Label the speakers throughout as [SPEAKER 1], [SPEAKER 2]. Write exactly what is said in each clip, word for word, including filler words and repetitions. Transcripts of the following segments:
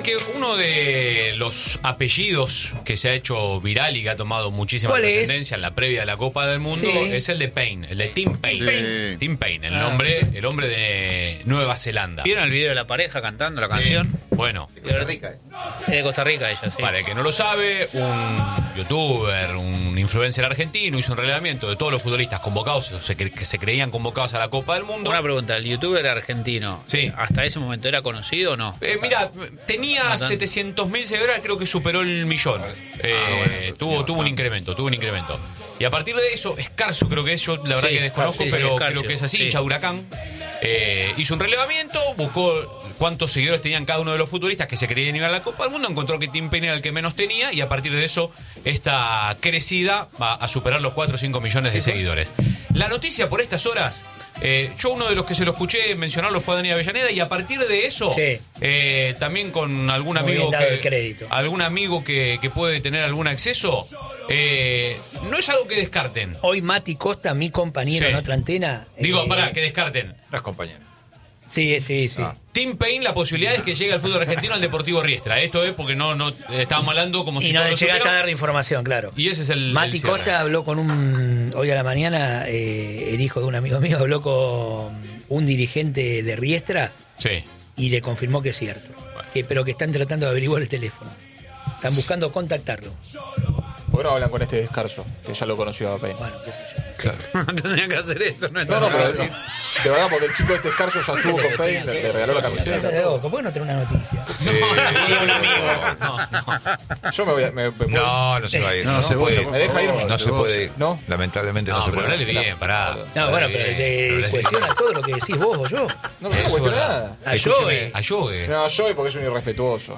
[SPEAKER 1] saben que uno de los apellidos que se ha hecho viral y que ha tomado muchísima trascendencia en la previa de la Copa del Mundo sí. es el de Payne, el de Tim Payne. Sí. Tim Payne, el, ah. nombre, el hombre de Nueva Zelanda.
[SPEAKER 2] ¿Vieron el video de la pareja cantando la canción?
[SPEAKER 1] Sí. Bueno.
[SPEAKER 2] De Costa Rica. Es de Costa Rica ella, sí.
[SPEAKER 1] Para el que no lo sabe, un youtuber, un influencer argentino hizo un relevamiento de todos los futbolistas convocados, que se creían convocados a la Copa del Mundo.
[SPEAKER 2] Una pregunta, ¿el youtuber argentino
[SPEAKER 1] sí.
[SPEAKER 2] hasta ese momento era conocido o no?
[SPEAKER 1] Eh, mira, tenía setecientos mil seguidores, creo que superó el millón. Eh, ah, bueno, tuvo, no, tuvo un incremento, tuvo un incremento. Y a partir de eso, Escarzo creo que es, yo la verdad sí, que desconozco, sí, sí, pero Escarcio, creo que es así, sí. hincha Huracán. Eh, hizo un relevamiento, buscó cuántos seguidores tenían cada uno de los futbolistas que se creían ir a la Copa del Mundo, encontró que Tim Payne era el que menos tenía y a partir de eso esta crecida va a superar los cuatro o cinco millones de sí, seguidores. La noticia por estas horas, eh, yo uno de los que se lo escuché mencionarlo fue a Dani Avellaneda y a partir de eso, sí. eh, también con algún Muy amigo que, algún amigo que, que puede tener algún acceso, eh, no es algo que descarten.
[SPEAKER 3] Hoy Mati Costa, mi compañero sí. en otra antena.
[SPEAKER 1] Digo,
[SPEAKER 3] eh,
[SPEAKER 1] pará, que descarten.
[SPEAKER 4] No es compañero.
[SPEAKER 3] Sí, sí, sí. Ah.
[SPEAKER 1] Tim Payne, la posibilidad es que llegue al fútbol argentino al Deportivo Riestra. Esto es porque no, no estábamos hablando como
[SPEAKER 3] y
[SPEAKER 1] si
[SPEAKER 3] no le llegaste a dar la información, claro.
[SPEAKER 1] Y ese es el.
[SPEAKER 3] Mati
[SPEAKER 1] el
[SPEAKER 3] Costa habló con un. Hoy a la mañana, eh, el hijo de un amigo mío habló con un dirigente de Riestra.
[SPEAKER 1] Sí.
[SPEAKER 3] Y le confirmó que es cierto. Bueno. Que, pero que están tratando de averiguar el teléfono. Están buscando contactarlo.
[SPEAKER 4] ¿Por qué no hablan con este Escarzo? Que ya lo conoció a Payne.
[SPEAKER 3] Bueno, qué sé yo.
[SPEAKER 2] Claro. No tendrían que hacer esto, no es
[SPEAKER 4] No, no, pero de, de verdad, porque el chico este Escarzo ya estuvo con Payne, le, le regaló la camiseta.
[SPEAKER 3] ¿Por qué no tener una noticia?
[SPEAKER 1] Sí, un amigo. No, no.
[SPEAKER 4] Yo me voy a. Me, me
[SPEAKER 5] no, no se va a ir.
[SPEAKER 4] No, no, no se puede. ¿Me deja irme?
[SPEAKER 5] No se puede.
[SPEAKER 4] ¿No?
[SPEAKER 5] Lamentablemente no,
[SPEAKER 1] no
[SPEAKER 5] se puede.
[SPEAKER 1] Pero dale bien, pará.
[SPEAKER 3] No, bueno, pero te cuestiona todo lo que decís vos o yo.
[SPEAKER 4] No me cuestiona nada.
[SPEAKER 3] A Joe.
[SPEAKER 1] A Joe.
[SPEAKER 4] No, a Joe porque es un irrespetuoso.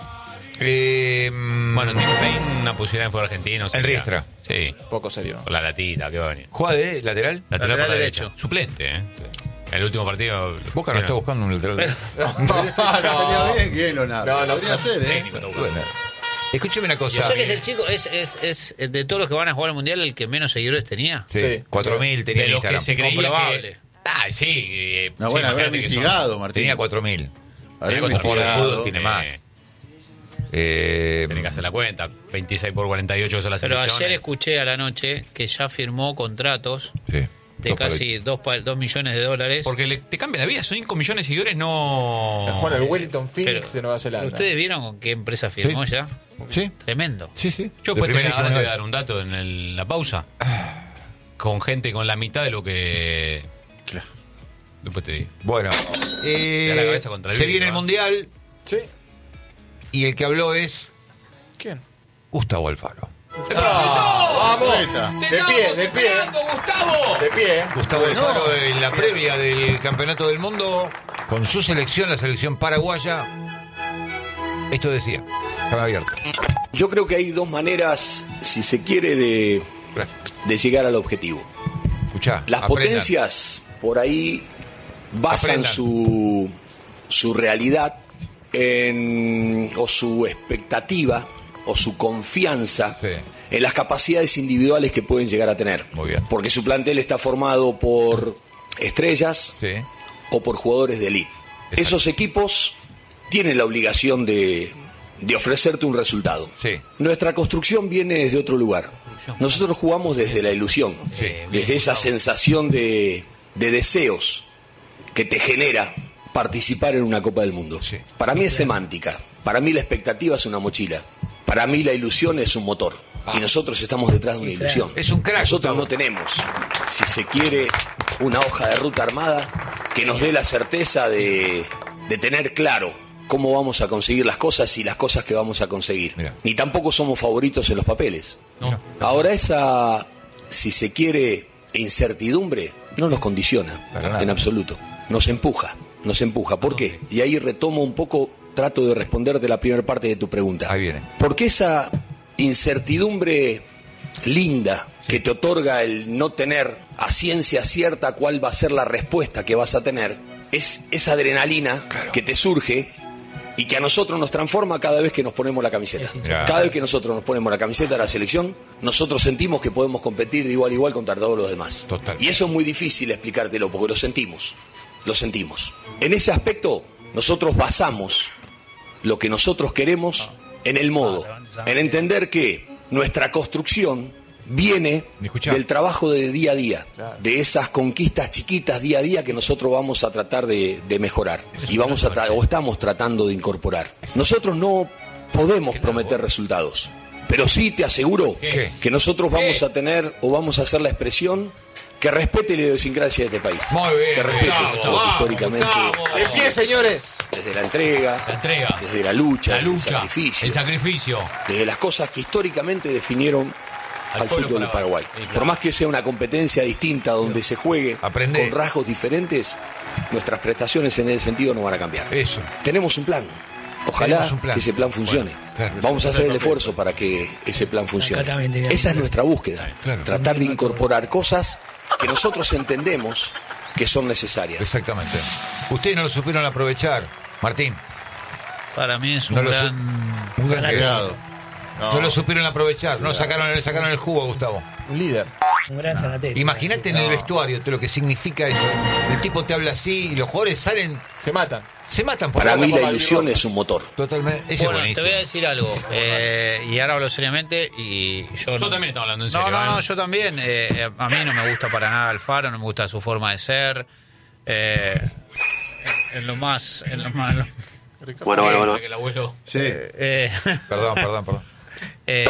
[SPEAKER 1] Eh, bueno, Tim Payne, una posibilidad en fútbol argentino.
[SPEAKER 5] El Riestra.
[SPEAKER 1] Sí.
[SPEAKER 4] Poco serio.
[SPEAKER 1] Por la latita, que va a venir.
[SPEAKER 5] ¿Juega de lateral?
[SPEAKER 1] Lateral, lateral por la derecha. derecho. Suplente, ¿eh? Sí. El último partido.
[SPEAKER 5] Boca no está buscando un lateral.
[SPEAKER 6] Pero, no, no, no, no. bien, bien o nada. No, no, podría ser, ¿eh?
[SPEAKER 1] Técnico, no, bueno.
[SPEAKER 5] Escúcheme una cosa.
[SPEAKER 2] Yo sé que es el chico, es, es, es de todos los que van a jugar al Mundial el que menos seguidores tenía.
[SPEAKER 5] Sí, sí. cuatro mil tenía
[SPEAKER 1] de
[SPEAKER 5] en
[SPEAKER 1] los que se creía que... Ah, sí.
[SPEAKER 6] Eh, no, bueno, habrá investigado, Martín.
[SPEAKER 5] Tenía cuatro mil.
[SPEAKER 6] Habrá
[SPEAKER 5] el jugador de fútbol tiene más.
[SPEAKER 1] Eh, Tiene que hacer la cuenta, veintiséis por cuarenta y ocho son las
[SPEAKER 2] Pero
[SPEAKER 1] selecciones.
[SPEAKER 2] ayer escuché a la noche que ya firmó contratos
[SPEAKER 5] sí,
[SPEAKER 2] de dos casi dos millones de dólares.
[SPEAKER 1] Porque le, te cambia la vida, son cinco millones de seguidores, no...
[SPEAKER 4] Juan el Wellington Phoenix
[SPEAKER 2] Pero,
[SPEAKER 4] de Nueva Zelanda.
[SPEAKER 2] ¿Ustedes vieron con qué empresa firmó
[SPEAKER 5] sí.
[SPEAKER 2] ya?
[SPEAKER 5] Sí.
[SPEAKER 2] Tremendo.
[SPEAKER 5] Sí, sí.
[SPEAKER 1] Yo después te, ahora te voy a dar un dato en el, la pausa. Con gente con la mitad de lo que...
[SPEAKER 6] Claro.
[SPEAKER 1] Después te digo.
[SPEAKER 5] Bueno, eh, se viene el Mundial.
[SPEAKER 4] Sí.
[SPEAKER 5] Y el que habló es...
[SPEAKER 4] ¿Quién?
[SPEAKER 5] Gustavo Alfaro.
[SPEAKER 1] ¡El profesor!
[SPEAKER 4] ¡Vamos!
[SPEAKER 1] ¡Te
[SPEAKER 4] de pie, de pie.
[SPEAKER 1] Gustavo!
[SPEAKER 4] De pie.
[SPEAKER 5] Gustavo Alfaro no. En la previa del Campeonato del Mundo, con su selección, la selección paraguaya, esto decía. Estaba abierto.
[SPEAKER 7] Yo creo que hay dos maneras, si se quiere, de, de llegar al objetivo.
[SPEAKER 5] Escuchá,
[SPEAKER 7] Las
[SPEAKER 5] aprendan.
[SPEAKER 7] potencias por ahí basan su, su realidad en, o su expectativa o su confianza sí. en las capacidades individuales que pueden llegar a tener.
[SPEAKER 5] Muy bien.
[SPEAKER 7] Porque su plantel está formado por estrellas
[SPEAKER 5] sí.
[SPEAKER 7] o por jugadores de élite. Esos equipos tienen la obligación de, de ofrecerte un resultado.
[SPEAKER 5] Sí.
[SPEAKER 7] Nuestra construcción viene desde otro lugar. Nosotros jugamos desde la ilusión,
[SPEAKER 5] sí.
[SPEAKER 7] desde esa sensación de, de deseos que te genera participar en una Copa del Mundo.
[SPEAKER 5] Sí.
[SPEAKER 7] Para mí es semántica, para mí la expectativa es una mochila, para mí la ilusión es un motor. Ah. Y nosotros estamos detrás de una ilusión.
[SPEAKER 5] Es un crack.
[SPEAKER 7] Nosotros no tenemos, si se quiere, una hoja de ruta armada que nos dé la certeza de, de tener claro cómo vamos a conseguir las cosas y las cosas que vamos a conseguir. Mirá. Ni tampoco somos favoritos en los papeles. No. Ahora esa, si se quiere, incertidumbre no nos condiciona en absoluto. Nos empuja, nos empuja. ¿Por qué? Y ahí retomo un poco, trato de responderte la primera parte de tu pregunta.
[SPEAKER 5] Ahí viene.
[SPEAKER 7] Porque esa incertidumbre linda sí. que te otorga el no tener a ciencia cierta cuál va a ser la respuesta que vas a tener, es esa adrenalina claro. que te surge y que a nosotros nos transforma cada vez que nos ponemos la camiseta. Claro. Cada vez que nosotros nos ponemos la camiseta de la selección, nosotros sentimos que podemos competir de igual a igual contra todos los demás.
[SPEAKER 5] Total.
[SPEAKER 7] Y eso es muy difícil explicártelo porque lo sentimos, lo sentimos. En ese aspecto, nosotros basamos lo que nosotros queremos en el modo, en entender que nuestra construcción viene del trabajo de día a día, de esas conquistas chiquitas día a día que nosotros vamos a tratar de, de mejorar y vamos a tra- o estamos tratando de incorporar. Nosotros no podemos prometer resultados, pero sí te aseguro
[SPEAKER 1] ¿Qué?
[SPEAKER 7] que nosotros vamos a tener o vamos a hacer la expresión que respete la idiosincrasia de este país.
[SPEAKER 5] Muy bien,
[SPEAKER 7] que respete
[SPEAKER 5] Gustavo,
[SPEAKER 7] lo que
[SPEAKER 5] vamos,
[SPEAKER 7] históricamente
[SPEAKER 5] Gustavo.
[SPEAKER 4] Así es, señores.
[SPEAKER 7] desde la entrega,
[SPEAKER 1] La entrega.
[SPEAKER 7] desde la lucha,
[SPEAKER 1] La
[SPEAKER 7] desde
[SPEAKER 1] lucha.
[SPEAKER 7] el sacrificio,
[SPEAKER 1] El sacrificio.
[SPEAKER 7] desde las cosas que históricamente definieron
[SPEAKER 1] Al
[SPEAKER 7] al,
[SPEAKER 1] pueblo
[SPEAKER 7] fútbol de
[SPEAKER 1] paraguayo.
[SPEAKER 7] Paraguay.
[SPEAKER 1] Sí, claro.
[SPEAKER 7] Por más que sea una competencia distinta donde se juegue
[SPEAKER 5] Aprende.
[SPEAKER 7] con rasgos diferentes, nuestras prestaciones en ese sentido no van a cambiar.
[SPEAKER 5] Eso.
[SPEAKER 7] Tenemos un plan. Ojalá
[SPEAKER 5] Tenemos un plan.
[SPEAKER 7] que ese plan funcione.
[SPEAKER 5] Bueno, claro.
[SPEAKER 7] Vamos a hacer el esfuerzo para que ese plan funcione.
[SPEAKER 3] Acá también teníamos
[SPEAKER 7] Esa es
[SPEAKER 3] un plan.
[SPEAKER 7] nuestra búsqueda.
[SPEAKER 5] Claro.
[SPEAKER 7] Tratar de incorporar cosas que nosotros entendemos que son necesarias.
[SPEAKER 5] Exactamente. Ustedes no lo supieron aprovechar, Martín.
[SPEAKER 2] Para mí es un
[SPEAKER 5] No lo
[SPEAKER 2] gran...
[SPEAKER 5] su- un gran
[SPEAKER 3] Fanático.
[SPEAKER 5] quedado. No. lo supieron aprovechar. No sacaron, le sacaron el jugo a Gustavo.
[SPEAKER 4] Un líder.
[SPEAKER 3] Un gran sanatorio.
[SPEAKER 5] Imagínate en el vestuario todo lo que significa eso. El tipo te habla así y los jugadores salen,
[SPEAKER 4] Se matan.
[SPEAKER 5] se matan por
[SPEAKER 7] Para
[SPEAKER 5] la
[SPEAKER 7] mí la
[SPEAKER 4] Copa
[SPEAKER 7] ilusión
[SPEAKER 4] Libertadores.
[SPEAKER 7] es un motor.
[SPEAKER 5] Totalmente. Ese es
[SPEAKER 2] Bueno, te
[SPEAKER 5] buenísimo.
[SPEAKER 2] voy a decir algo, eh, y ahora hablo seriamente, y yo...
[SPEAKER 1] Yo
[SPEAKER 2] no-
[SPEAKER 1] también estaba hablando en
[SPEAKER 2] No,
[SPEAKER 1] serio.
[SPEAKER 2] no, no,
[SPEAKER 1] ¿eh?
[SPEAKER 2] yo también. eh, a mí no me gusta para nada Alfaro, no me gusta su forma de ser. Eh, en, en lo más... En lo más
[SPEAKER 7] Bueno, bueno, bueno.
[SPEAKER 1] Que el abuelo.
[SPEAKER 6] Sí.
[SPEAKER 2] eh,
[SPEAKER 5] Perdón, perdón, perdón.
[SPEAKER 2] eh,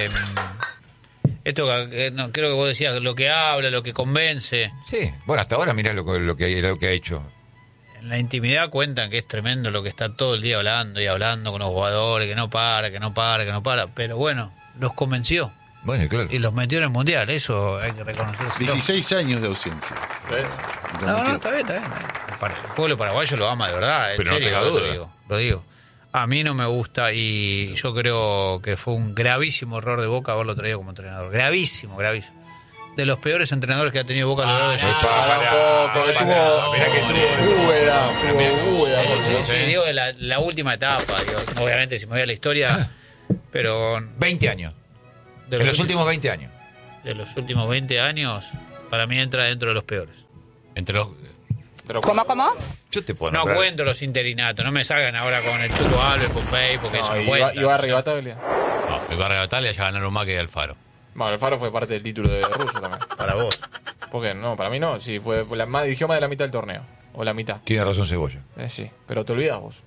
[SPEAKER 2] esto que no, creo que vos decías, lo que habla, lo que convence.
[SPEAKER 5] Sí, bueno, hasta ahora mirá lo, que- lo, que, lo que ha hecho.
[SPEAKER 2] En la intimidad cuentan que es tremendo lo que está todo el día hablando y hablando con los jugadores, que no para, que no para, que no para. Pero bueno, los convenció
[SPEAKER 5] Bueno, y claro.
[SPEAKER 2] y los metió en el Mundial. Eso hay que reconocerlo.
[SPEAKER 6] dieciséis años de ausencia.
[SPEAKER 4] ¿Ves?
[SPEAKER 2] No, no, está bien, está bien. Para- El pueblo paraguayo lo ama de verdad, en
[SPEAKER 5] Pero no
[SPEAKER 2] serio,
[SPEAKER 5] tenga
[SPEAKER 2] lo
[SPEAKER 5] duda.
[SPEAKER 2] digo, lo digo. A mí no me gusta y yo creo que fue un gravísimo error de Boca haberlo traído como entrenador. Gravísimo, gravísimo. De los peores entrenadores que ha tenido Boca a lo largo de su
[SPEAKER 1] Ah,
[SPEAKER 5] Epa,
[SPEAKER 4] Para un poco, que tuvo.
[SPEAKER 1] mirá que
[SPEAKER 4] tuvo. Úbeda,
[SPEAKER 1] Pero mirá que-
[SPEAKER 4] tuvo Úbeda,
[SPEAKER 1] Sí,
[SPEAKER 4] por
[SPEAKER 1] sí,
[SPEAKER 4] Dios.
[SPEAKER 2] Sí, digo de la, la última etapa. Digo, obviamente, si me voy a la historia, pero
[SPEAKER 5] veinte años.
[SPEAKER 2] de
[SPEAKER 5] En los últimos veinte años.
[SPEAKER 2] de los últimos veinte años, para mí entra dentro de los peores.
[SPEAKER 1] Entre los.
[SPEAKER 4] Pero
[SPEAKER 8] ¿Cómo, cómo?
[SPEAKER 5] Yo te puedo
[SPEAKER 2] No
[SPEAKER 5] nombrar.
[SPEAKER 2] cuento los interinatos, no me salgan ahora con el Chuco Alves, Pompey, porque
[SPEAKER 4] no,
[SPEAKER 2] eso no
[SPEAKER 4] y
[SPEAKER 2] cuenta.
[SPEAKER 4] va- y Barrio Bataglia.
[SPEAKER 1] No, el Barrio Batalla ya ganaron más que Alfaro.
[SPEAKER 4] Bueno, el Faro fue parte del título de Russo también.
[SPEAKER 2] Para vos.
[SPEAKER 4] ¿Por qué? No, para mí no. Sí, fue, fue la, más, dirigió más de la mitad del torneo. O la mitad.
[SPEAKER 5] Tiene razón Cebolla.
[SPEAKER 4] Eh, sí, pero te olvidas vos.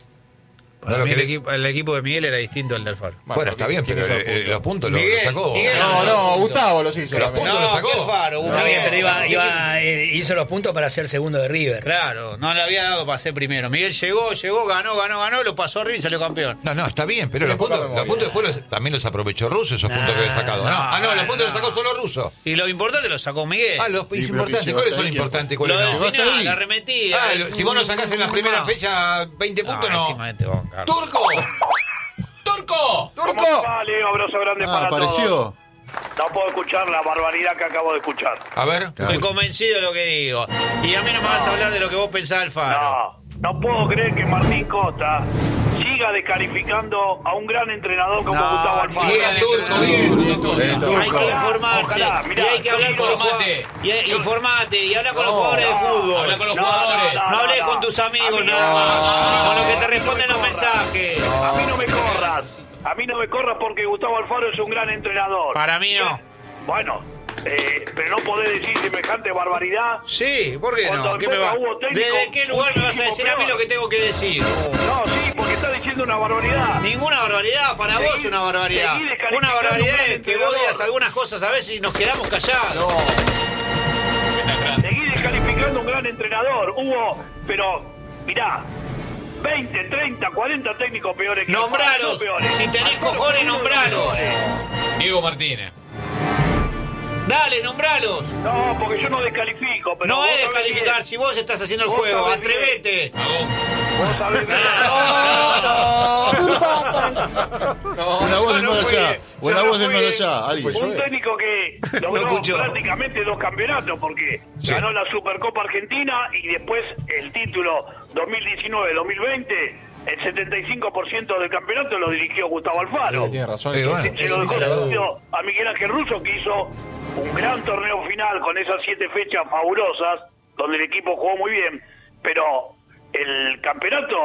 [SPEAKER 2] Para
[SPEAKER 5] No lo
[SPEAKER 2] mí el,
[SPEAKER 5] querés-
[SPEAKER 2] equipo, el equipo de Miguel era distinto al de Alfaro.
[SPEAKER 5] Bueno, está bien,
[SPEAKER 4] ¿quién
[SPEAKER 5] pero
[SPEAKER 4] hizo el
[SPEAKER 5] eh,
[SPEAKER 4] punto?
[SPEAKER 5] los puntos lo,
[SPEAKER 2] Miguel,
[SPEAKER 5] lo sacó.
[SPEAKER 2] Miguel.
[SPEAKER 4] No, no, Gustavo los hizo.
[SPEAKER 5] Pero
[SPEAKER 4] también.
[SPEAKER 5] punto lo sacó.
[SPEAKER 2] ¿qué Alfaro?
[SPEAKER 3] Está bien, pero iba,
[SPEAKER 2] Sí,
[SPEAKER 3] iba, eh, hizo los puntos para ser segundo de River.
[SPEAKER 2] Claro, no le había dado para ser primero. Miguel llegó, llegó, ganó, ganó, ganó, lo pasó arriba y salió campeón.
[SPEAKER 5] No, no, está bien, pero
[SPEAKER 4] Tiene
[SPEAKER 5] los puntos,
[SPEAKER 4] poca
[SPEAKER 5] los
[SPEAKER 4] memoria.
[SPEAKER 5] puntos después los- también los aprovechó Russo, esos puntos que había sacado. No,
[SPEAKER 2] no,
[SPEAKER 5] ah, no, los puntos
[SPEAKER 2] no.
[SPEAKER 5] los sacó solo Russo.
[SPEAKER 2] Y lo importante lo sacó Miguel.
[SPEAKER 5] Ah, los
[SPEAKER 6] pero
[SPEAKER 5] importantes.
[SPEAKER 6] que
[SPEAKER 5] ¿Cuáles
[SPEAKER 6] llegó
[SPEAKER 5] son
[SPEAKER 6] hasta ahí,
[SPEAKER 5] importantes?
[SPEAKER 2] lo
[SPEAKER 5] ¿Cuáles
[SPEAKER 2] del
[SPEAKER 5] no?
[SPEAKER 6] Llegó hasta
[SPEAKER 2] final,
[SPEAKER 6] ahí.
[SPEAKER 2] la arremetida.
[SPEAKER 5] Ah, lo- si vos no sacás en la primera
[SPEAKER 2] No.
[SPEAKER 5] fecha veinte puntos, no.
[SPEAKER 2] encima este banca.
[SPEAKER 5] ¡Turco!
[SPEAKER 1] ¡Turco!
[SPEAKER 4] ¡Turco!
[SPEAKER 9] Vale, abrazo grande
[SPEAKER 6] Ah,
[SPEAKER 9] para todos.
[SPEAKER 6] apareció.
[SPEAKER 9] No puedo escuchar la barbaridad que acabo de escuchar.
[SPEAKER 5] A ver.
[SPEAKER 2] Estoy convencido de lo que digo. Y a mí no me vas a hablar de lo que vos pensás, Alfaro.
[SPEAKER 9] No, no puedo creer que Martín Costa siga descalificando a un gran entrenador como
[SPEAKER 2] No,
[SPEAKER 9] Gustavo Alfaro.
[SPEAKER 5] Bien, Turco, bien.
[SPEAKER 6] Bien,
[SPEAKER 2] Hay
[SPEAKER 6] Turco.
[SPEAKER 2] que informarse.
[SPEAKER 9] Ojalá, mirá,
[SPEAKER 2] y hay que hablar
[SPEAKER 9] yo
[SPEAKER 2] con los
[SPEAKER 1] informate.
[SPEAKER 2] jugadores. Y, y informate y habla con los
[SPEAKER 4] No,
[SPEAKER 2] jugadores de
[SPEAKER 9] no,
[SPEAKER 2] fútbol.
[SPEAKER 1] Habla con los
[SPEAKER 9] No,
[SPEAKER 1] jugadores.
[SPEAKER 9] no,
[SPEAKER 2] No hables
[SPEAKER 9] no,
[SPEAKER 2] con
[SPEAKER 9] no.
[SPEAKER 2] tus
[SPEAKER 9] A
[SPEAKER 2] amigos
[SPEAKER 9] mí
[SPEAKER 2] nada
[SPEAKER 9] no.
[SPEAKER 2] más. Con lo que te
[SPEAKER 9] A mí no
[SPEAKER 2] responden
[SPEAKER 9] me
[SPEAKER 2] los
[SPEAKER 9] corras.
[SPEAKER 2] mensajes.
[SPEAKER 9] A mí no me corras. A mí no me corras porque Gustavo Alfaro es un gran entrenador.
[SPEAKER 2] Para mí no.
[SPEAKER 9] Bueno, eh, pero no podés decir semejante barbaridad.
[SPEAKER 2] Sí, ¿por qué
[SPEAKER 9] Cuando
[SPEAKER 2] no?
[SPEAKER 9] en
[SPEAKER 2] ¿Qué me
[SPEAKER 9] Boca
[SPEAKER 2] va?
[SPEAKER 9] hubo técnico
[SPEAKER 2] ¿Desde qué lugar me vas a decir a mí
[SPEAKER 9] muchísimo
[SPEAKER 2] lo que tengo que decir?
[SPEAKER 9] No, sí, porque está diciendo una barbaridad.
[SPEAKER 2] Ninguna barbaridad, para
[SPEAKER 9] Seguí-
[SPEAKER 2] vos una barbaridad.
[SPEAKER 9] seguí descalificando
[SPEAKER 2] Una barbaridad
[SPEAKER 9] un gran
[SPEAKER 2] es que vos
[SPEAKER 9] entrenador.
[SPEAKER 2] digas algunas cosas a veces y nos quedamos callados.
[SPEAKER 9] Seguí descalificando un gran entrenador. Hubo, pero, mirá, veinte, treinta, cuarenta técnicos peores que
[SPEAKER 2] Nombralos.
[SPEAKER 9] Alfaro, no peores.
[SPEAKER 2] Si tenés
[SPEAKER 9] Alfaro
[SPEAKER 2] cojones,
[SPEAKER 9] fue uno de los
[SPEAKER 2] nombralos.
[SPEAKER 9] peores.
[SPEAKER 1] Diego Martínez.
[SPEAKER 2] Dale, nombralos.
[SPEAKER 9] No, porque yo no descalifico, pero
[SPEAKER 2] No
[SPEAKER 9] vos
[SPEAKER 2] es
[SPEAKER 9] sabés
[SPEAKER 2] descalificar
[SPEAKER 9] bien.
[SPEAKER 2] si vos estás haciendo el
[SPEAKER 9] Vos
[SPEAKER 2] juego.
[SPEAKER 9] sabés
[SPEAKER 2] Atrévete.
[SPEAKER 9] Vos sabés bien.
[SPEAKER 6] Una voz del
[SPEAKER 2] no
[SPEAKER 6] más
[SPEAKER 2] fui,
[SPEAKER 6] allá.
[SPEAKER 2] yo
[SPEAKER 6] Una
[SPEAKER 2] no
[SPEAKER 6] voz del
[SPEAKER 2] fui.
[SPEAKER 6] más allá. Alguien.
[SPEAKER 9] Un técnico que logró
[SPEAKER 2] escuchó.
[SPEAKER 9] prácticamente dos campeonatos porque
[SPEAKER 5] Sí.
[SPEAKER 9] ganó la Supercopa Argentina y después el título dos mil diecinueve dos mil veinte, el setenta y cinco por ciento del campeonato lo dirigió Gustavo Alfaro.
[SPEAKER 4] Tiene razón.
[SPEAKER 5] Eh, bueno.
[SPEAKER 9] Se lo dejó servido a Miguel Ángel Russo, que hizo un gran torneo final con esas siete fechas fabulosas, donde el equipo jugó muy bien, pero el campeonato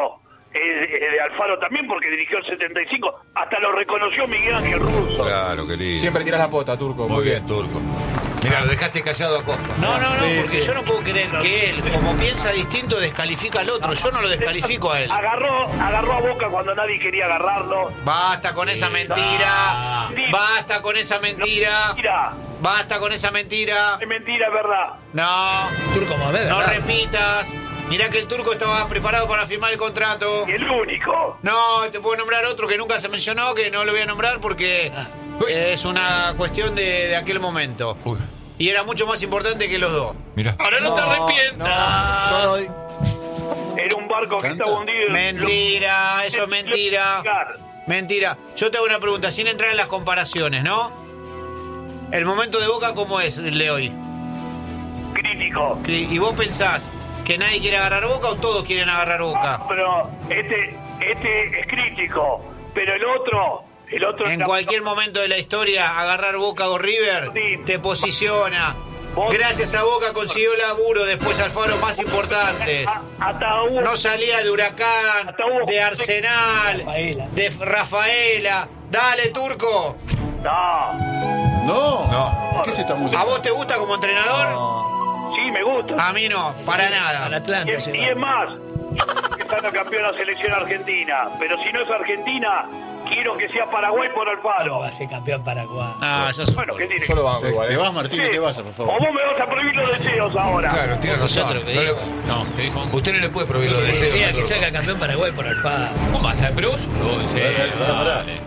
[SPEAKER 9] es de, de Alfaro también, porque dirigió el setenta y cinco. Hasta lo reconoció Miguel Ángel Russo.
[SPEAKER 5] Claro, qué lindo.
[SPEAKER 4] Siempre tiras la pota, Turco.
[SPEAKER 5] Muy, muy bien, bien, Turco. Mira, lo dejaste callado a Costa.
[SPEAKER 2] No, no, no,
[SPEAKER 4] sí,
[SPEAKER 2] porque
[SPEAKER 4] sí.
[SPEAKER 2] yo no puedo creer que él, como piensa distinto, descalifica al otro. Yo no lo descalifico a él.
[SPEAKER 9] Agarró, agarró a Boca cuando nadie quería agarrarlo.
[SPEAKER 2] Basta con esa mentira. Basta con esa mentira.
[SPEAKER 9] Mentira.
[SPEAKER 2] Basta con esa mentira.
[SPEAKER 9] Es mentira, es verdad.
[SPEAKER 2] No.
[SPEAKER 3] Turco, vamos a ver,
[SPEAKER 2] No
[SPEAKER 3] ¿verdad?
[SPEAKER 2] repitas. Mirá que el Turco estaba preparado para firmar el contrato.
[SPEAKER 9] Y el único.
[SPEAKER 2] No, te puedo nombrar otro que nunca se mencionó, que no lo voy a nombrar porque es una cuestión de, de aquel momento.
[SPEAKER 5] Uy.
[SPEAKER 2] Y era mucho más importante que los dos.
[SPEAKER 5] Mira.
[SPEAKER 2] Ahora no, te arrepientas.
[SPEAKER 4] No, yo no-
[SPEAKER 9] Era un barco que
[SPEAKER 6] ¿Canta?
[SPEAKER 9] estaba hundido.
[SPEAKER 2] Mentira, eso es mentira. Mentira. Yo te hago una pregunta, sin entrar en las comparaciones, ¿no? El momento de Boca, ¿cómo es el de hoy?
[SPEAKER 9] Crítico.
[SPEAKER 2] ¿Y vos pensás que nadie quiere agarrar Boca o todos quieren agarrar Boca?
[SPEAKER 9] Pero este, este es crítico. Pero el otro, el otro.
[SPEAKER 2] En cualquier momento de la historia, agarrar Boca o River te posiciona. Gracias a Boca consiguió laburo después Alfaro más importantes.
[SPEAKER 9] Hasta hubo,
[SPEAKER 2] No salía de Huracán,
[SPEAKER 9] Hasta hubo-
[SPEAKER 2] de Arsenal,
[SPEAKER 3] Rafaela.
[SPEAKER 2] de Rafaela. Dale, Turco.
[SPEAKER 9] No.
[SPEAKER 6] No.
[SPEAKER 5] No.
[SPEAKER 6] ¿Qué es esta música?
[SPEAKER 2] ¿A vos te gusta como entrenador?
[SPEAKER 9] Sí, me gusta.
[SPEAKER 2] A mí no, para
[SPEAKER 3] Al
[SPEAKER 2] nada.
[SPEAKER 3] Atlanta.
[SPEAKER 9] Y es,
[SPEAKER 3] se
[SPEAKER 9] y
[SPEAKER 3] va.
[SPEAKER 9] es más, que está la campeona selección argentina. Pero si no es Argentina, quiero que sea Paraguay por
[SPEAKER 3] No
[SPEAKER 9] Alfaro.
[SPEAKER 3] va a ser campeón Paraguay.
[SPEAKER 2] Ah, sos-
[SPEAKER 9] Bueno, ¿qué tiene?
[SPEAKER 4] Yo lo banco
[SPEAKER 6] Te,
[SPEAKER 4] igual.
[SPEAKER 6] te
[SPEAKER 4] eh.
[SPEAKER 6] vas, Martín,
[SPEAKER 9] Sí.
[SPEAKER 6] te vas, por
[SPEAKER 9] O
[SPEAKER 6] favor.
[SPEAKER 9] vos me vas a prohibir los deseos ahora.
[SPEAKER 5] Claro, tiene razón.
[SPEAKER 2] Nosotros que
[SPEAKER 5] No le-
[SPEAKER 2] digo.
[SPEAKER 1] No, te dijo.
[SPEAKER 5] Usted no le puede prohibir los
[SPEAKER 3] Que
[SPEAKER 5] deseos.
[SPEAKER 3] sea
[SPEAKER 5] a
[SPEAKER 3] que
[SPEAKER 5] Turco.
[SPEAKER 3] salga campeón Paraguay por Alfaro.
[SPEAKER 1] ¿Cómo vas a pero vos? No, en serio,
[SPEAKER 6] Pará, pará.
[SPEAKER 1] dale.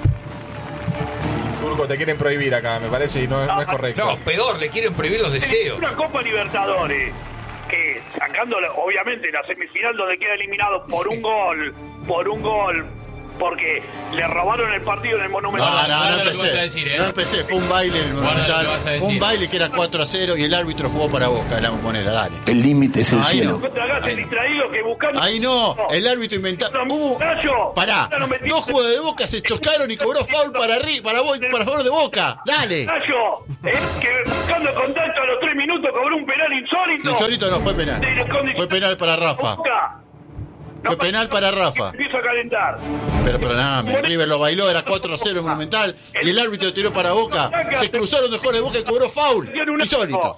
[SPEAKER 4] Turco, te quieren prohibir acá, me parece, y no, no es correcto.
[SPEAKER 5] No, peor, le quieren prohibir los deseos.
[SPEAKER 9] Una Copa Libertadores que sacándole, obviamente, la semifinal donde queda eliminado por un gol, por un gol, porque le robaron el partido en el
[SPEAKER 6] No,
[SPEAKER 9] Monumental.
[SPEAKER 6] no, no,
[SPEAKER 1] Guarda
[SPEAKER 6] no
[SPEAKER 1] lo que vas a
[SPEAKER 6] empecé.
[SPEAKER 1] decir, ¿eh?
[SPEAKER 6] No empecé, fue un baile en el
[SPEAKER 1] Guarda lo
[SPEAKER 6] Monumental.
[SPEAKER 1] que vas a decir.
[SPEAKER 6] Un baile que era cuatro a cero y el árbitro jugó para Boca de la Monera, dale.
[SPEAKER 7] El límite es el
[SPEAKER 6] No, ahí
[SPEAKER 7] cielo.
[SPEAKER 6] no.
[SPEAKER 9] No te hagas
[SPEAKER 6] Ahí
[SPEAKER 9] el
[SPEAKER 6] no.
[SPEAKER 9] distraído que buscando.
[SPEAKER 6] Ahí no, el árbitro inventó.
[SPEAKER 9] No,
[SPEAKER 6] Hubo,
[SPEAKER 9] Nacho,
[SPEAKER 6] pará,
[SPEAKER 9] no metiste-
[SPEAKER 6] dos jugadores de Boca se chocaron y cobró foul para arriba, para, Bo- para favor de Boca. Dale.
[SPEAKER 9] Nacho, es que buscando contacto a los tres minutos cobró un penal insólito.
[SPEAKER 6] Insólito no, fue penal.
[SPEAKER 9] De- de-
[SPEAKER 6] Fue penal para Rafa.
[SPEAKER 9] Boca.
[SPEAKER 6] Fue penal para Rafa.
[SPEAKER 9] Empiezo a calentar.
[SPEAKER 6] Pero perdóname, River lo bailó, era cuatro a cero en Monumental y el árbitro tiró para Boca. Se cruzaron de jugadores de Boca y cobró foul. Insólito.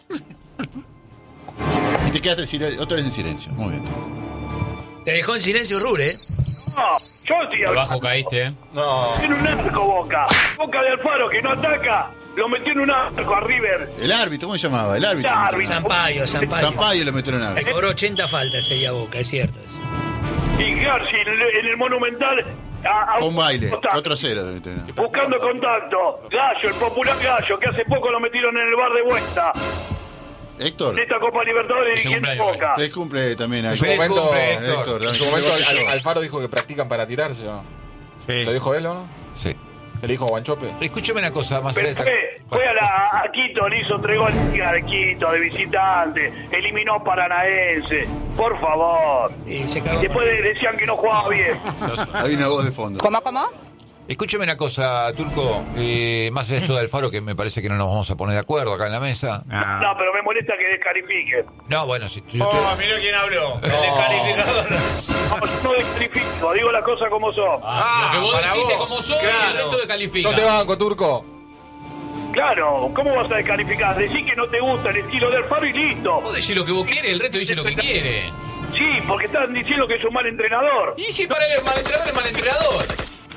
[SPEAKER 6] Y te quedaste en silencio, otra vez en silencio. Muy bien.
[SPEAKER 3] Te dejó en silencio Rure, ¿eh?
[SPEAKER 9] No, yo estoy
[SPEAKER 1] Abajo caíste, ¿eh?
[SPEAKER 4] No.
[SPEAKER 9] Tiene un arco Boca. Boca de Alfaro que no ataca. Lo metió en un arco a River.
[SPEAKER 6] El árbitro, ¿cómo se llamaba? El árbitro.
[SPEAKER 9] El árbitro.
[SPEAKER 3] Sampaio, Sampaio.
[SPEAKER 6] Sampaio le metió en el
[SPEAKER 3] Le
[SPEAKER 6] árbitro.
[SPEAKER 3] cobró ochenta faltas ese día a Boca, es cierto eso.
[SPEAKER 9] Y Garci en el, en el Monumental. A, a
[SPEAKER 6] Fue un baile,
[SPEAKER 9] contacto.
[SPEAKER 6] cuatro a cero.
[SPEAKER 9] Buscando contacto. Gallo, el popular Gallo, que hace poco lo metieron en el bar de vuelta.
[SPEAKER 6] Héctor,
[SPEAKER 9] En esta Copa Libertadores
[SPEAKER 1] Ese
[SPEAKER 9] dirigiendo
[SPEAKER 1] cumpleaños,
[SPEAKER 9] Boca.
[SPEAKER 6] feliz cumple también a
[SPEAKER 4] En su
[SPEAKER 5] Feliz
[SPEAKER 4] momento,
[SPEAKER 5] cumple,
[SPEAKER 6] Héctor,
[SPEAKER 5] Héctor.
[SPEAKER 6] dale,
[SPEAKER 4] en su momento
[SPEAKER 6] yo.
[SPEAKER 4] Al- Alfaro dijo que practican para tirarse, ¿o no?
[SPEAKER 5] Sí.
[SPEAKER 4] ¿Lo dijo él o no?
[SPEAKER 5] Sí.
[SPEAKER 4] ¿Le dijo Guanchope?
[SPEAKER 5] Escúcheme una cosa más allá
[SPEAKER 9] Pero
[SPEAKER 5] de esta-
[SPEAKER 9] fue, fue a, la, a Quito, le hizo tres goles de Quito, de visitante, eliminó a Paranaense, por favor.
[SPEAKER 3] Y se
[SPEAKER 9] Y
[SPEAKER 3] cagó.
[SPEAKER 9] después de- decían que no jugaba bien.
[SPEAKER 6] Hay una voz de fondo.
[SPEAKER 8] ¿Cómo, cómo?
[SPEAKER 5] Escúcheme una cosa, Turco, eh, más allá de esto de Alfaro, que me parece que no nos vamos a poner de acuerdo acá en la mesa.
[SPEAKER 9] No, pero me molesta que descalifiquen.
[SPEAKER 5] No, bueno, si si
[SPEAKER 2] Oh,
[SPEAKER 5] usted-
[SPEAKER 2] mirá quién habló. El descalificador.
[SPEAKER 9] No, no descalifico, digo las cosas como son.
[SPEAKER 1] Ah, lo que vos
[SPEAKER 2] para
[SPEAKER 1] decís
[SPEAKER 2] vos.
[SPEAKER 1] es como sos y el
[SPEAKER 2] Claro.
[SPEAKER 1] resto de califica.
[SPEAKER 4] Yo te banco, Turco.
[SPEAKER 9] Claro, ¿cómo vas a descalificar? Decís que no te gusta el estilo de Alfaro y listo.
[SPEAKER 1] Vos decís lo que vos querés, el resto dice lo que quiere.
[SPEAKER 9] Sí, porque están diciendo que es un mal entrenador.
[SPEAKER 1] Y si para él es mal entrenador, es mal entrenador.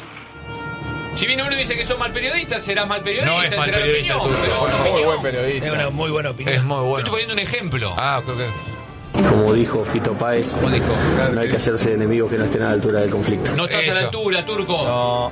[SPEAKER 1] Si viene uno y dice que sos mal periodista, serás mal periodista,
[SPEAKER 5] No es mal
[SPEAKER 1] será la
[SPEAKER 5] periodista,
[SPEAKER 1] opinión.
[SPEAKER 5] Turco.
[SPEAKER 1] Pero es una
[SPEAKER 4] Muy
[SPEAKER 1] opinión.
[SPEAKER 4] buen
[SPEAKER 3] Es
[SPEAKER 4] periodista.
[SPEAKER 3] una muy buena opinión.
[SPEAKER 5] es muy
[SPEAKER 1] Yo estoy
[SPEAKER 5] bueno.
[SPEAKER 1] poniendo un ejemplo.
[SPEAKER 5] Ah, ok, ok.
[SPEAKER 7] Como dijo Fito Páez,
[SPEAKER 5] ¿Cómo dijo?
[SPEAKER 7] no hay que hacerse enemigos que no estén a la altura del conflicto.
[SPEAKER 1] No estás a la
[SPEAKER 5] Eso.
[SPEAKER 1] altura, Turco.
[SPEAKER 4] No.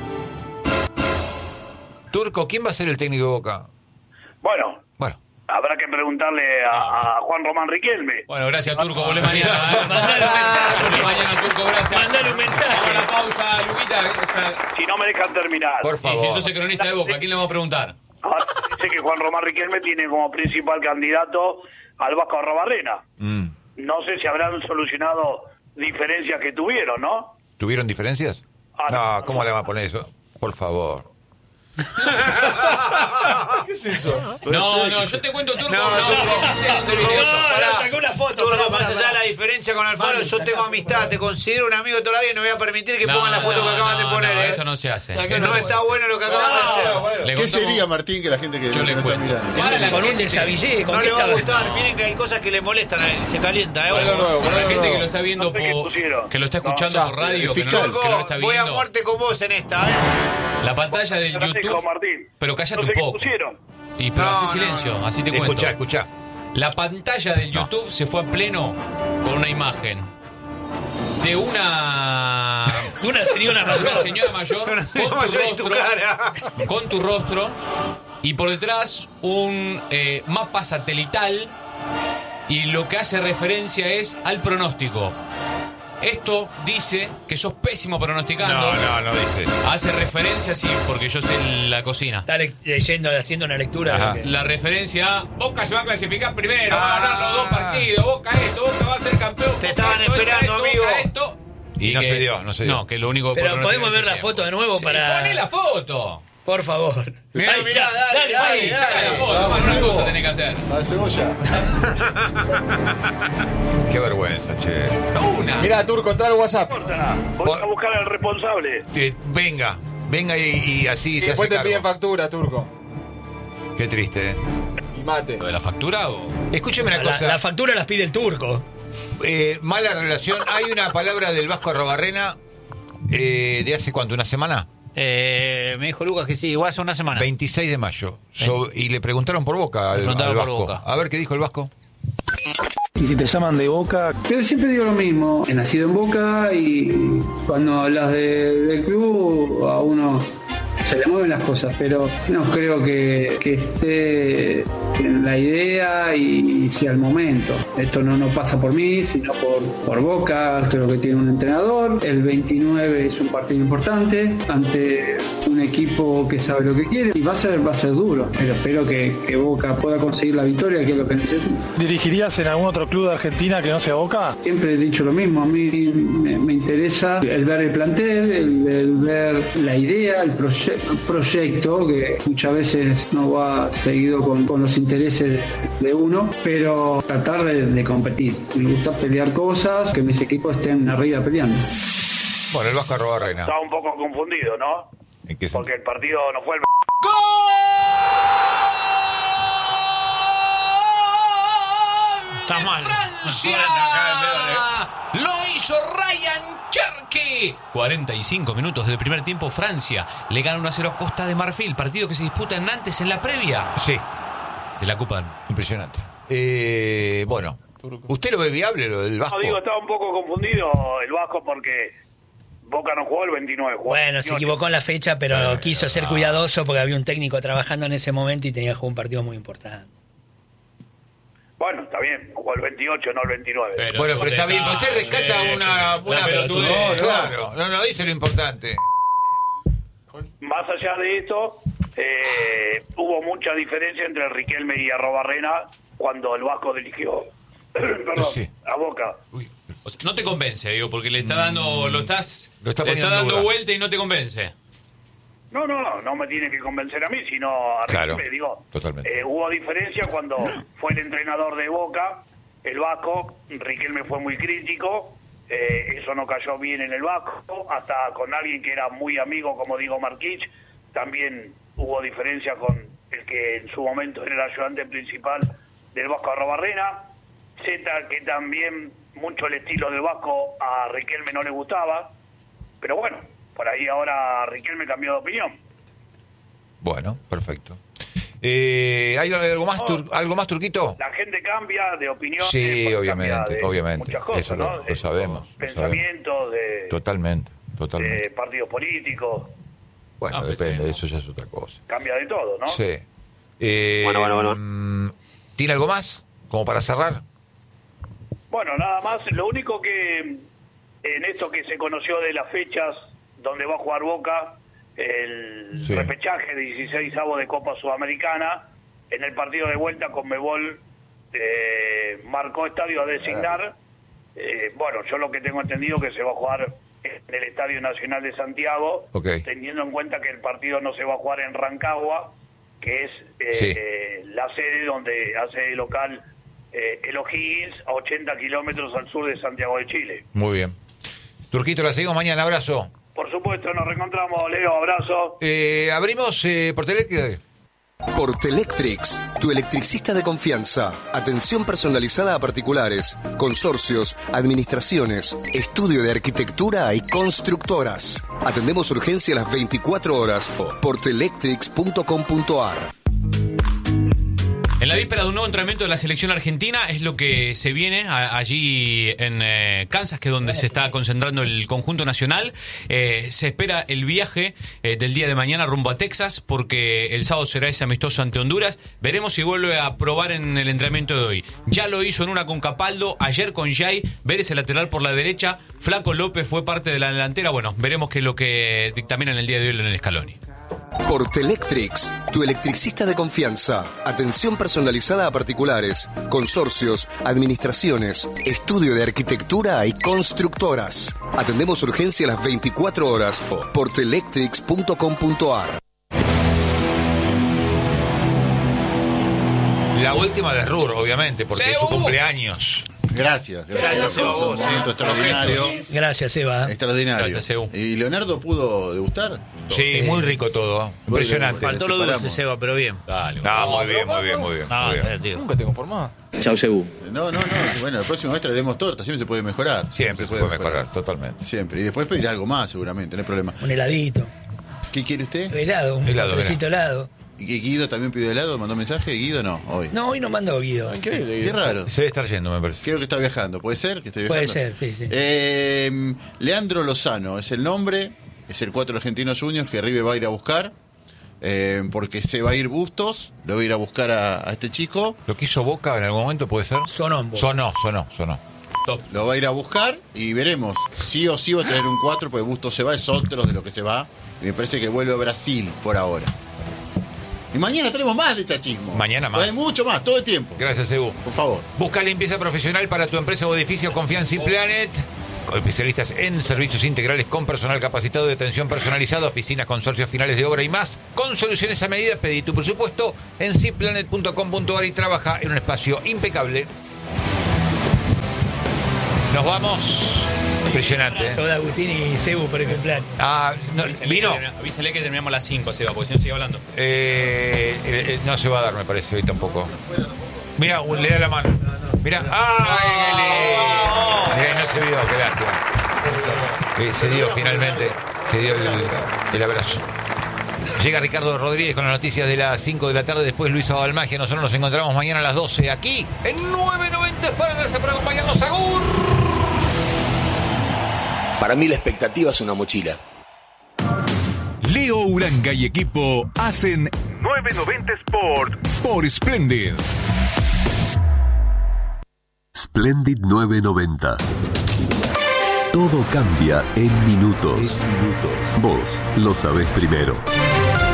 [SPEAKER 5] Turco, ¿quién va a ser el técnico de Boca?
[SPEAKER 9] Bueno,
[SPEAKER 5] Bueno,
[SPEAKER 9] habrá que preguntarle a, a Juan Román Riquelme.
[SPEAKER 1] Bueno, gracias, Turco. Volvé mañana. ¿eh?
[SPEAKER 3] Mandale un mensaje.
[SPEAKER 1] Volvé mañana, Turco. Gracias.
[SPEAKER 3] Mandale un mensaje.
[SPEAKER 1] Vamos a la pausa, Luquita. Esta-
[SPEAKER 9] Si no me dejan terminar.
[SPEAKER 5] por
[SPEAKER 1] Y
[SPEAKER 5] favor.
[SPEAKER 1] si sos el cronista de Boca, ¿a quién le vamos a preguntar?
[SPEAKER 9] Ahora dice que Juan Román Riquelme tiene como principal candidato al Vasco Arrobarrena.
[SPEAKER 5] Mm.
[SPEAKER 9] No sé si habrán solucionado diferencias que tuvieron, ¿no?
[SPEAKER 5] ¿Tuvieron diferencias?
[SPEAKER 9] Ah,
[SPEAKER 5] No,
[SPEAKER 9] no.
[SPEAKER 5] ¿cómo le van a poner eso? Por favor.
[SPEAKER 4] ¿Qué es eso?
[SPEAKER 1] No, no, yo te cuento Turco.
[SPEAKER 2] No,
[SPEAKER 1] No,
[SPEAKER 2] no,
[SPEAKER 1] no,
[SPEAKER 2] Turco,
[SPEAKER 3] sacó una foto.
[SPEAKER 2] Turco,
[SPEAKER 3] pará,
[SPEAKER 2] más
[SPEAKER 3] pará,
[SPEAKER 2] allá
[SPEAKER 3] pará.
[SPEAKER 2] de la diferencia con Alfaro,
[SPEAKER 3] Vale,
[SPEAKER 2] yo tengo
[SPEAKER 3] sacá,
[SPEAKER 2] amistad,
[SPEAKER 3] pará.
[SPEAKER 2] te considero un amigo todavía y no voy a permitir que
[SPEAKER 1] No,
[SPEAKER 2] pongan la foto
[SPEAKER 1] no,
[SPEAKER 2] que acaban
[SPEAKER 1] no,
[SPEAKER 2] de poner.
[SPEAKER 1] no,
[SPEAKER 2] ¿eh?
[SPEAKER 1] esto no se hace.
[SPEAKER 3] Acá
[SPEAKER 2] No está bueno lo que acaban de hacer.
[SPEAKER 1] Le
[SPEAKER 6] ¿Qué
[SPEAKER 1] contamos-
[SPEAKER 6] sería, Martín, que la gente que,
[SPEAKER 1] Yo
[SPEAKER 6] que
[SPEAKER 1] le
[SPEAKER 6] no está
[SPEAKER 1] cuento.
[SPEAKER 6] mirando?
[SPEAKER 1] Para la
[SPEAKER 3] Con un
[SPEAKER 1] gente-
[SPEAKER 3] desabillé, con
[SPEAKER 2] No
[SPEAKER 3] qué
[SPEAKER 2] le va a
[SPEAKER 3] estaba-
[SPEAKER 2] gustar, miren que hay cosas que le molestan a él, se calienta, ¿eh?
[SPEAKER 4] Algo nuevo,
[SPEAKER 1] Para la
[SPEAKER 4] algo
[SPEAKER 1] gente que
[SPEAKER 4] nuevo.
[SPEAKER 1] lo está viendo
[SPEAKER 9] No sé qué
[SPEAKER 1] por,
[SPEAKER 9] pusieron.
[SPEAKER 1] que lo está
[SPEAKER 9] No,
[SPEAKER 1] escuchando
[SPEAKER 4] ya.
[SPEAKER 1] por radio, que no,
[SPEAKER 6] Fiscal.
[SPEAKER 1] que no lo
[SPEAKER 2] Turco,
[SPEAKER 1] está
[SPEAKER 2] voy a
[SPEAKER 1] viendo,
[SPEAKER 2] muerte con vos en esta, ¿eh?
[SPEAKER 1] la pantalla del
[SPEAKER 9] Francisco
[SPEAKER 1] YouTube.
[SPEAKER 9] Martín.
[SPEAKER 1] Pero cállate
[SPEAKER 9] No sé
[SPEAKER 1] un
[SPEAKER 9] qué
[SPEAKER 1] poco.
[SPEAKER 9] pusieron.
[SPEAKER 1] Y pero
[SPEAKER 2] No,
[SPEAKER 1] así
[SPEAKER 2] no,
[SPEAKER 1] silencio,
[SPEAKER 2] no.
[SPEAKER 1] así te cuento.
[SPEAKER 5] Escuchá, escuchá.
[SPEAKER 1] La pantalla del YouTube se fue a pleno con una imagen de una
[SPEAKER 3] De una señora
[SPEAKER 1] de una
[SPEAKER 3] mayor.
[SPEAKER 1] señora mayor
[SPEAKER 2] Una
[SPEAKER 1] con
[SPEAKER 2] señora
[SPEAKER 1] tu
[SPEAKER 2] mayor y tu
[SPEAKER 1] rostro,
[SPEAKER 2] cara.
[SPEAKER 1] con tu rostro y por detrás un eh, mapa satelital y lo que hace referencia es al pronóstico. Esto dice que sos pésimo pronosticando.
[SPEAKER 5] No, no, no dice eso.
[SPEAKER 1] Hace referencia, sí, porque yo sé la cocina.
[SPEAKER 3] Está le- leyendo, haciendo una lectura.
[SPEAKER 5] Ajá.
[SPEAKER 3] de lo que-
[SPEAKER 1] La referencia a Boca se va a clasificar primero, va a
[SPEAKER 5] Ah.
[SPEAKER 1] ganar los dos partidos, Boca esto, Boca va a ser campeón.
[SPEAKER 2] Te
[SPEAKER 1] Boca
[SPEAKER 2] estaban
[SPEAKER 1] esto,
[SPEAKER 2] esperando,
[SPEAKER 1] esto,
[SPEAKER 2] amigo.
[SPEAKER 1] Boca esto.
[SPEAKER 5] Y no
[SPEAKER 1] que-
[SPEAKER 5] se dio, no se dio.
[SPEAKER 1] No, que lo único que
[SPEAKER 3] Pero
[SPEAKER 1] puedo
[SPEAKER 3] podemos
[SPEAKER 1] pronosticar
[SPEAKER 3] ver la
[SPEAKER 1] es
[SPEAKER 3] foto de
[SPEAKER 1] tiempo.
[SPEAKER 3] nuevo
[SPEAKER 1] Sí,
[SPEAKER 3] para-
[SPEAKER 1] Poné la foto.
[SPEAKER 3] Por favor.
[SPEAKER 2] Mirá,
[SPEAKER 3] Ahí
[SPEAKER 2] mirá,
[SPEAKER 3] está.
[SPEAKER 2] dale, dale,
[SPEAKER 1] Ahí, saca la foto,
[SPEAKER 6] Vamos,
[SPEAKER 1] más una
[SPEAKER 6] Sebo.
[SPEAKER 1] cosa tenés que hacer.
[SPEAKER 6] A la cebolla.
[SPEAKER 5] Qué vergüenza, che.
[SPEAKER 1] Una.
[SPEAKER 4] Mirá, Turco, entra al WhatsApp.
[SPEAKER 9] Corta. Voy a buscar al responsable.
[SPEAKER 5] Eh, venga, venga y, y así
[SPEAKER 4] Y
[SPEAKER 5] se
[SPEAKER 4] después
[SPEAKER 5] hace
[SPEAKER 4] te piden
[SPEAKER 5] cargo.
[SPEAKER 4] factura, Turco.
[SPEAKER 5] Qué triste, ¿eh?
[SPEAKER 4] Y mate.
[SPEAKER 1] ¿Lo de la factura o...?
[SPEAKER 5] Escúcheme una
[SPEAKER 3] La,
[SPEAKER 5] cosa.
[SPEAKER 3] la factura las pide el turco.
[SPEAKER 5] Eh, mala relación. Hay una palabra del Vasco Arrobarrena eh, de hace cuánto, una semana.
[SPEAKER 2] Eh, me dijo Lucas que sí, igual hace una semana.
[SPEAKER 5] veintiséis de mayo. So- y le preguntaron por Boca al,
[SPEAKER 2] Le preguntaron
[SPEAKER 5] al
[SPEAKER 2] por
[SPEAKER 5] Vasco.
[SPEAKER 2] Boca.
[SPEAKER 5] A ver qué dijo el Vasco.
[SPEAKER 8] Y si te llaman de Boca, pero siempre digo lo mismo, he nacido en Boca y cuando hablas de, del club a uno se le mueven las cosas, pero no creo que, que esté en la idea y, y sea el momento. Esto no, no pasa por mí, sino por, por Boca, creo que tiene un entrenador. El veintinueve es un partido importante ante un equipo que sabe lo que quiere y va a ser, va a ser duro, pero espero que, que Boca pueda conseguir la victoria, que es lo que necesita.
[SPEAKER 10] ¿Dirigirías en algún otro club de Argentina que no sea Boca?
[SPEAKER 8] Siempre he dicho lo mismo, a mí me, me interesa el ver el plantel, el, el ver la idea, el proye- proyecto, que muchas veces no va seguido con, con los intereses de uno, pero tratar de, de competir. Me gusta pelear cosas, que mis equipos estén arriba peleando.
[SPEAKER 5] Bueno, el Vasco Arrobarrena.
[SPEAKER 9] Estaba un poco confundido, ¿no?
[SPEAKER 5] ¿En qué
[SPEAKER 9] Porque
[SPEAKER 5] sentido?
[SPEAKER 9] el partido no fue el...
[SPEAKER 2] Está mal.
[SPEAKER 1] Francia. Lo hizo Ryan Cherky. cuarenta y cinco minutos del primer tiempo. Francia le gana uno a cero a Costa de Marfil. Partido que se disputa en Nantes en la previa
[SPEAKER 5] Sí,
[SPEAKER 1] de la Copa.
[SPEAKER 5] impresionante. Eh, bueno, ¿usted lo ve viable lo del Vasco?
[SPEAKER 9] No, digo, estaba un poco confundido el Vasco porque Boca no jugó el veintinueve. Jugó
[SPEAKER 3] Bueno,
[SPEAKER 9] el
[SPEAKER 3] se
[SPEAKER 9] veintiocho.
[SPEAKER 3] equivocó en la fecha, pero quiso ser cuidadoso porque había un técnico trabajando en ese momento y tenía que jugar un partido muy importante.
[SPEAKER 9] Bueno, está bien, jugó el veintiocho, no el veintinueve.
[SPEAKER 1] Pero
[SPEAKER 5] Bueno, pero está bien, pero usted rescata
[SPEAKER 1] Sí,
[SPEAKER 5] una,
[SPEAKER 1] la
[SPEAKER 5] una
[SPEAKER 1] pelotudez.
[SPEAKER 5] No,
[SPEAKER 6] No,
[SPEAKER 5] claro. No, no, dice lo importante.
[SPEAKER 9] Más allá de esto, eh, hubo mucha diferencia entre Riquelme y Arrobarrena cuando el Vasco dirigió perdón,
[SPEAKER 5] Sí.
[SPEAKER 9] a Boca.
[SPEAKER 5] Uy,
[SPEAKER 1] O sea, no te convence, digo, porque le está dando, lo estás,
[SPEAKER 5] Lo está
[SPEAKER 1] le está
[SPEAKER 5] poniendo en
[SPEAKER 1] dando
[SPEAKER 5] duda.
[SPEAKER 1] vuelta y no te convence.
[SPEAKER 9] No, no, no, no me tiene que convencer a mí, sino a
[SPEAKER 5] Claro,
[SPEAKER 9] Riquelme. Digo,
[SPEAKER 5] totalmente.
[SPEAKER 9] eh, hubo diferencia cuando fue el entrenador de Boca, el Vasco, Riquelme fue muy crítico, eh, eso no cayó bien en el Vasco, hasta con alguien que era muy amigo como Diego Marquich, también hubo diferencia con el que en su momento era el ayudante principal del Vasco Arrobarrena, Z, que también mucho el estilo del Vasco a Riquelme no le gustaba, pero bueno, por ahí ahora Riquelme cambió de opinión.
[SPEAKER 5] Bueno, perfecto. Eh, ¿Hay algo más, tur- algo más, Turquito?
[SPEAKER 9] La gente cambia de opinión.
[SPEAKER 5] Sí, obviamente, obviamente.
[SPEAKER 9] Muchas cosas,
[SPEAKER 5] Eso
[SPEAKER 9] ¿no?
[SPEAKER 5] lo- lo
[SPEAKER 9] De
[SPEAKER 5] sabemos, lo
[SPEAKER 9] Pensamientos, de,
[SPEAKER 5] Totalmente,
[SPEAKER 9] de
[SPEAKER 5] totalmente.
[SPEAKER 9] partidos políticos,
[SPEAKER 5] Bueno,
[SPEAKER 1] Ah, pues
[SPEAKER 5] depende,
[SPEAKER 1] sí.
[SPEAKER 5] eso ya es otra cosa.
[SPEAKER 9] cambia de todo, ¿no?
[SPEAKER 5] Sí. Eh,
[SPEAKER 7] Bueno, bueno, bueno.
[SPEAKER 5] mm, ¿Tiene algo más? Como para cerrar.
[SPEAKER 9] Bueno, nada más. Lo único que en esto que se conoció de las fechas donde va a jugar Boca, el
[SPEAKER 5] Sí.
[SPEAKER 9] repechaje de dieciseisavo de Copa Sudamericana, en el partido de vuelta Conmebol eh, marcó estadio a designar. Eh, bueno, yo lo que tengo entendido que se va a jugar en el Estadio Nacional de Santiago,
[SPEAKER 5] okay.
[SPEAKER 9] teniendo en cuenta que el partido no se va a jugar en Rancagua, que es eh,
[SPEAKER 5] sí.
[SPEAKER 9] eh, la sede donde hace de local eh, el O'Higgins, a ochenta kilómetros al sur de Santiago de Chile.
[SPEAKER 5] Muy bien. Turquito, la seguimos mañana. Abrazo.
[SPEAKER 9] Por supuesto, nos reencontramos, Leo. Abrazo.
[SPEAKER 5] Eh, abrimos eh, por Telectric.
[SPEAKER 11] Portelectrics, tu electricista de confianza. Atención personalizada a particulares, consorcios, administraciones, estudio de arquitectura y constructoras. Atendemos urgencia las veinticuatro horas. portelectrics punto com punto a r.
[SPEAKER 1] En la víspera de un nuevo entrenamiento de la selección argentina es lo que se viene a, allí en eh, Kansas, que es donde se está concentrando el conjunto nacional. Eh, se espera el viaje eh, del día de mañana rumbo a Texas, porque el sábado será ese amistoso ante Honduras. Veremos si vuelve a probar en el entrenamiento de hoy. Ya lo hizo en una con Capaldo, ayer con Jay, Vélez el lateral por la derecha, Flaco López fue parte de la delantera. Bueno, veremos qué es lo que dictamina en el día de hoy en el Scaloni.
[SPEAKER 11] Portelectrics, tu electricista de confianza. Atención personalizada a particulares, consorcios, administraciones, estudio de arquitectura y constructoras. Atendemos urgencia las veinticuatro horas. portelectrics punto com punto a r.
[SPEAKER 5] La última de Rur, obviamente, porque
[SPEAKER 1] ¡Sí,
[SPEAKER 5] es su
[SPEAKER 1] Hugo!
[SPEAKER 5] Cumpleaños.
[SPEAKER 6] Gracias, gracias.
[SPEAKER 1] Gracias, Eva,
[SPEAKER 6] un
[SPEAKER 1] vos,
[SPEAKER 6] momento
[SPEAKER 1] eh.
[SPEAKER 6] extraordinario.
[SPEAKER 3] Gracias, Eva.
[SPEAKER 6] Extraordinario.
[SPEAKER 1] Gracias, Ebu.
[SPEAKER 6] ¿Y Leonardo pudo degustar?
[SPEAKER 5] Sí, muy rico todo. Impresionante.
[SPEAKER 6] Bueno,
[SPEAKER 2] Faltó lo dulce, Seba, pero bien.
[SPEAKER 1] Dale,
[SPEAKER 5] No, muy bien, muy bien, muy bien.
[SPEAKER 2] No,
[SPEAKER 5] muy bien.
[SPEAKER 2] eh, tío.
[SPEAKER 4] Nunca te conformás.
[SPEAKER 8] Chau, Sebu.
[SPEAKER 6] No, no, no. Bueno, la próxima vez traeremos torta. Siempre se puede mejorar.
[SPEAKER 5] Siempre se puede mejorar, totalmente.
[SPEAKER 6] Siempre. Y después pedir algo más, seguramente. No hay problema.
[SPEAKER 3] Un heladito.
[SPEAKER 6] ¿Qué quiere usted?
[SPEAKER 3] Helado, un
[SPEAKER 5] Helado,
[SPEAKER 3] postrecito helado.
[SPEAKER 6] ¿Y Guido también pidió helado? ¿Mandó mensaje? Guido no, hoy.
[SPEAKER 3] No, hoy no mandó Guido.
[SPEAKER 4] Increíble.
[SPEAKER 6] Qué raro.
[SPEAKER 5] Se debe estar yendo, me parece.
[SPEAKER 6] Creo que está viajando. ¿Puede ser que esté
[SPEAKER 3] Puede
[SPEAKER 6] viajando?
[SPEAKER 3] ser, sí, sí.
[SPEAKER 6] Eh, Leandro Lozano es el nombre. Es el cuatro Argentinos Juniors que River va a ir a buscar. Eh, porque se va a ir Bustos. Lo va a ir a buscar a, a este chico.
[SPEAKER 5] ¿Lo que hizo Boca en algún momento puede ser?
[SPEAKER 3] Sonó en Boca.
[SPEAKER 5] Sonó, sonó, sonó.
[SPEAKER 1] Top.
[SPEAKER 6] Lo va a ir a buscar y veremos. Sí o sí va a traer un cuatro porque Bustos se va. Es otro de lo que se va. Y me parece que vuelve a Brasil por ahora. Y mañana tenemos más de chachismo.
[SPEAKER 5] Mañana más.
[SPEAKER 6] Hay mucho más, todo el tiempo.
[SPEAKER 5] Gracias, Ebu.
[SPEAKER 6] Por favor.
[SPEAKER 5] Busca limpieza profesional para tu empresa o edificio con Fianci Planet. Con especialistas en servicios integrales con personal capacitado de atención personalizada, oficinas, consorcios finales de obra y más. Con soluciones a medida, pedí tu presupuesto en zipplanet punto com punto a r y trabaja en un espacio impecable. Nos vamos. Impresionante. ¿eh?
[SPEAKER 3] Todo Agustín y Cebu por el plan.
[SPEAKER 5] Ah, no,
[SPEAKER 1] Avísale
[SPEAKER 5] ¿vino?
[SPEAKER 1] que termina- Avísale que terminamos a las cinco, Seba, porque si no sigue hablando.
[SPEAKER 5] Eh, eh, eh, no se va a dar, me parece, hoy tampoco. Mira, le da la mano. Mira, ¡ay, qué lindo! Mirá, no se vio, qué lástima. Eh, se dio finalmente, se dio el, el abrazo. Llega Ricardo Rodríguez con las noticias de las cinco de la tarde, después Luis Abadalmagia. Nosotros nos encontramos mañana a las doce aquí en nueve noventa. Gracias por acompañarnos, Agur.
[SPEAKER 7] Para mí la expectativa es una mochila.
[SPEAKER 12] Leo Uranga y equipo hacen nueve noventa Sport por Splendid.
[SPEAKER 13] Splendid nueve noventa. Todo cambia en minutos. Vos lo sabés primero.